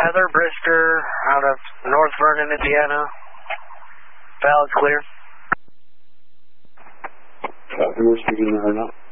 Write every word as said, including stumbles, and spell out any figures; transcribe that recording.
Heather Brisker out of North Vernon, Indiana. Valid clear. Copy, we're speaking to her now.